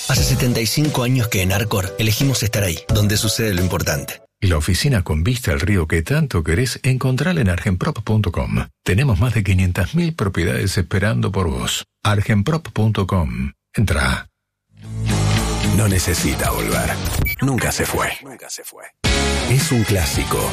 Hace 75 años que en Arcor elegimos estar ahí, donde sucede lo importante. Y la oficina con vista al río que tanto querés, encontrala en argenprop.com. Tenemos más de 500.000 propiedades esperando por vos. argenprop.com. Entrá. No necesita volver. Nunca se fue. Es un clásico.